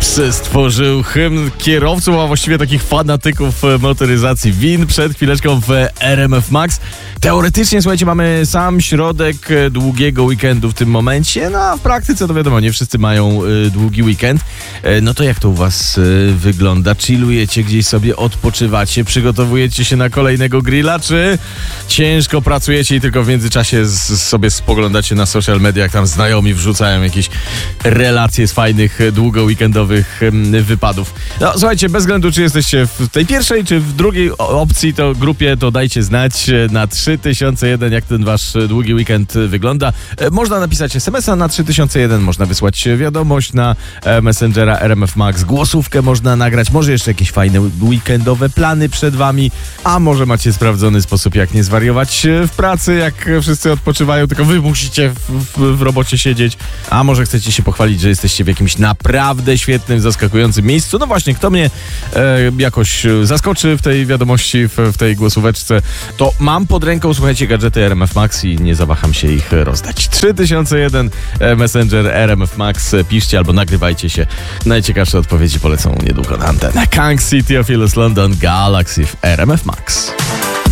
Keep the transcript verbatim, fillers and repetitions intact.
Stworzył hymn kierowców, a właściwie takich fanatyków motoryzacji win przed chwileczką w R M F Max. Teoretycznie, słuchajcie, mamy sam środek długiego weekendu w tym momencie, no a w praktyce to wiadomo, nie wszyscy mają y, długi weekend. E, no to jak to u was y, wygląda? Chillujecie gdzieś sobie, odpoczywacie, przygotowujecie się na kolejnego grilla, czy ciężko pracujecie i tylko w międzyczasie z, sobie spoglądacie na social media, jak tam znajomi wrzucają jakieś relacje z fajnych, długo weekendowych y, wypadów. No słuchajcie, bez względu czy jesteście w tej pierwszej, czy w drugiej opcji, to grupie, to dajcie znać na trzy tysiące jeden, jak ten wasz długi weekend wygląda. Można napisać es em es a na trzy tysiące jeden, można wysłać wiadomość na Messengera R M F Max, głosówkę można nagrać, może jeszcze jakieś fajne weekendowe plany przed wami, a może macie sprawdzony sposób, jak nie zwariować w pracy, jak wszyscy odpoczywają, tylko wy musicie w, w, w robocie siedzieć, a może chcecie się pochwalić, że jesteście w jakimś naprawdę świetnym, zaskakującym miejscu. No właśnie, kto mnie e, jakoś zaskoczy w tej wiadomości, w, w tej głosóweczce, to mam pod ręką, słuchajcie, gadżety R M F Max i nie zawaham się ich rozdać. trzy tysiące jeden Messenger R M F Max, piszcie albo nagrywajcie się. Najciekawsze odpowiedzi polecą niedługo na antenę. Kang City, Theophilus London, Galaxy w R M F Max.